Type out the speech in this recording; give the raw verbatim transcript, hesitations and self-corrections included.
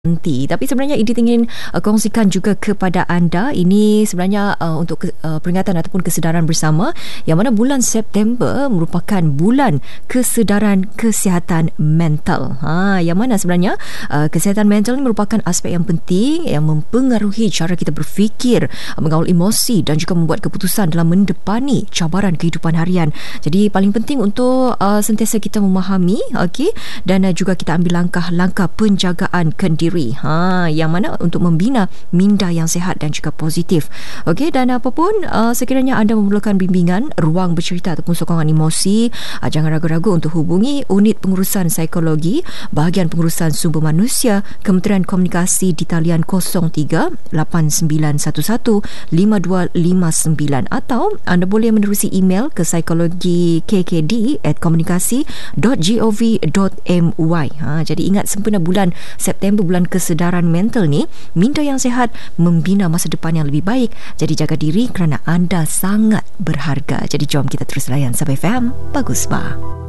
Nanti. Tapi sebenarnya Edith ingin uh, kongsikan juga kepada anda, ini sebenarnya uh, untuk ke, uh, peringatan ataupun kesedaran bersama, yang mana bulan September merupakan bulan kesedaran kesihatan mental. Ha, yang mana sebenarnya uh, kesihatan mental ini merupakan aspek yang penting yang mempengaruhi cara kita berfikir, uh, mengawal emosi dan juga membuat keputusan dalam mendepani cabaran kehidupan harian. Jadi paling penting untuk uh, sentiasa kita memahami, okey, dan uh, juga kita ambil langkah-langkah penjagaan kendiri. Ha, yang mana untuk membina minda yang sihat dan juga positif. Okey, dan apapun uh, sekiranya anda memerlukan bimbingan, ruang bercerita ataupun sokongan emosi, uh, jangan ragu-ragu untuk hubungi Unit Pengurusan Psikologi Bahagian Pengurusan Sumber Manusia Kementerian Komunikasi di talian kosong tiga lapan sembilan satu satu lima dua lima sembilan, atau anda boleh menerusi email ke psikologi k k d at komunikasi dot gov dot my. Ha, jadi ingat, sempena bulan September, bulan kesedaran mental ni, minda yang sihat membina masa depan yang lebih baik. Jadi jaga diri kerana anda sangat berharga. Jadi jom kita terus layan Sabah F M Bagus Bah.